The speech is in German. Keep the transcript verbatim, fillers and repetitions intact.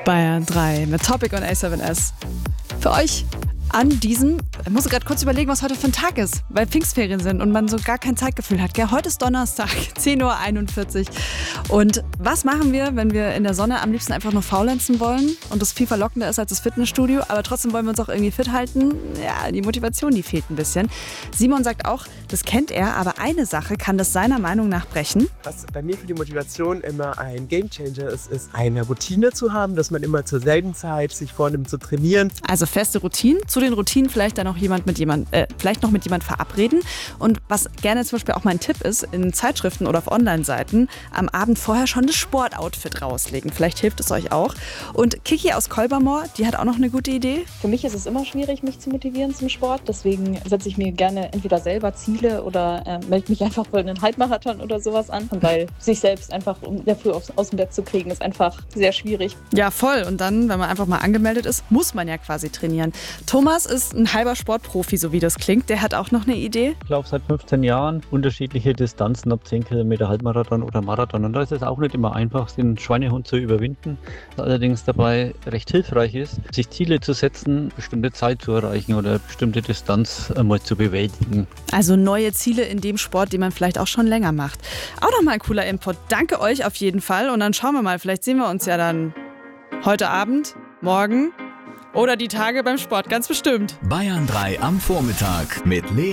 Bayern drei mit Topic und A seven S. Für euch an diesem, ich muss gerade kurz überlegen, was heute für ein Tag ist, weil Pfingstferien sind und man so gar kein Zeitgefühl hat. Gell? Heute ist Donnerstag, zehn Uhr einundvierzig. Und was machen wir, wenn wir in der Sonne am liebsten einfach nur faulenzen wollen und das viel verlockender ist als das Fitnessstudio, aber trotzdem wollen wir uns auch irgendwie fit halten? Ja, die Motivation, die fehlt ein bisschen. Simon sagt auch, das kennt er, aber eine Sache kann das seiner Meinung nach brechen. Was bei mir für die Motivation immer ein Gamechanger ist, ist eine Routine zu haben, dass man immer zur selben Zeit sich vornimmt zu trainieren. Also feste Routinen. Zu den Routinen vielleicht dann auch jemand mit jemand, äh, vielleicht noch mit jemand verabreden. Und was gerne zum Beispiel auch mein Tipp ist, in Zeitschriften oder auf Online-Seiten am Abend vorher schon das Sportoutfit rauslegen. Vielleicht hilft es euch auch. Und Kiki aus Kolbermoor, die hat auch noch eine gute Idee. Für mich ist es immer schwierig, mich zu motivieren zum Sport. Deswegen setze ich mir gerne entweder selber Ziele oder äh, melde mich einfach für einen Halbmarathon oder sowas an. Weil sich selbst einfach um dafür aus, aus dem Bett zu kriegen, ist einfach sehr schwierig. Ja, voll. Und dann, wenn man einfach mal angemeldet ist, muss man ja quasi trainieren. Thomas ist ein halber Sportprofi, so wie das klingt. Der hat auch noch eine Idee. Ich laufe seit fünfzehn Jahren unterschiedliche Distanzen ab zehn Kilometer Halbmarathon oder Marathon. Und da ist es auch nicht immer einfach, den Schweinehund zu überwinden. Was allerdings dabei recht hilfreich ist, sich Ziele zu setzen, bestimmte Zeit zu erreichen oder bestimmte Distanz einmal zu bewältigen. Also neue Ziele in dem Sport, den man vielleicht auch schon länger macht. Auch nochmal ein cooler Input. Danke euch auf jeden Fall. Und dann schauen wir mal, vielleicht sehen wir uns ja dann heute Abend, morgen oder die Tage beim Sport, ganz bestimmt. Bayern drei am Vormittag mit Lea